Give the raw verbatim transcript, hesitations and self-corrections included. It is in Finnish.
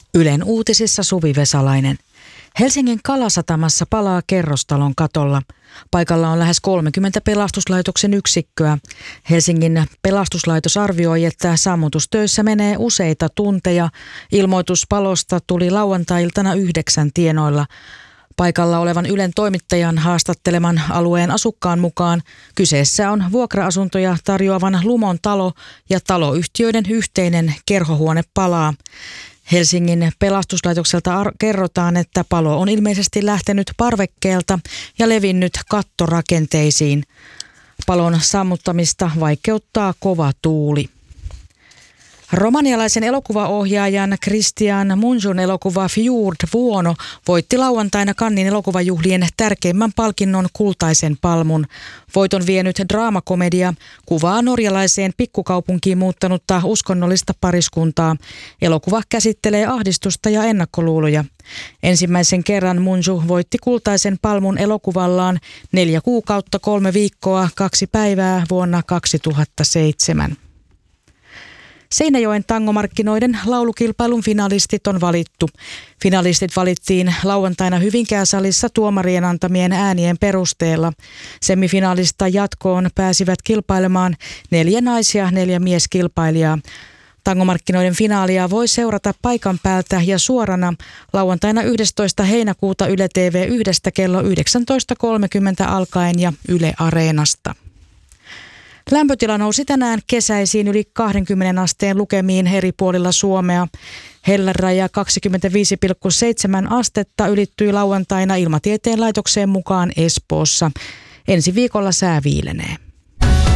Ylen uutisissa Suvi Vesalainen. Helsingin Kalasatamassa palaa kerrostalon katolla. Paikalla on lähes kolmekymmentä pelastuslaitoksen yksikköä. Helsingin pelastuslaitos arvioi, että sammutustöissä menee useita tunteja. Ilmoitus palosta tuli lauantai-iltana yhdeksän tienoilla. Paikalla olevan Ylen toimittajan haastatteleman alueen asukkaan mukaan kyseessä on vuokra-asuntoja tarjoavan Lumon talo ja taloyhtiöiden yhteinen kerhohuone palaa. Helsingin pelastuslaitokselta ar- kerrotaan, että palo on ilmeisesti lähtenyt parvekkeelta ja levinnyt kattorakenteisiin. Palon sammuttamista vaikeuttaa kova tuuli. Romanialaisen elokuvaohjaajan Cristian Mungiun elokuva Fjord Vuono voitti lauantaina Cannesin elokuvajuhlien tärkeimmän palkinnon Kultaisen palmun. Voiton vienyt draamakomedia kuvaa norjalaiseen pikkukaupunkiin muuttanutta uskonnollista pariskuntaa. Elokuva käsittelee ahdistusta ja ennakkoluuloja. Ensimmäisen kerran Mungiu voitti Kultaisen palmun elokuvallaan neljä kuukautta, kolme viikkoa, kaksi päivää vuonna kaksituhattaseitsemän. Seinäjoen tangomarkkinoiden laulukilpailun finalistit on valittu. Finalistit valittiin lauantaina Hyvinkää-salissa tuomarien antamien äänien perusteella. Semifinaalista jatkoon pääsivät kilpailemaan neljä nais- ja neljä mieskilpailijaa. Tangomarkkinoiden finaalia voi seurata paikan päältä ja suorana lauantaina yhdestoista heinäkuuta Yle T V yhdestä kello yhdeksäntoista kolmekymmentä alkaen ja Yle Areenasta. Lämpötila nousi tänään kesäisiin yli kaksikymmentä asteen lukemiin eri puolilla Suomea. Helläraja kaksikymmentäviisi pilkku seitsemän astetta ylittyi lauantaina Ilmatieteen laitoksen mukaan Espoossa. Ensi viikolla sää viilenee.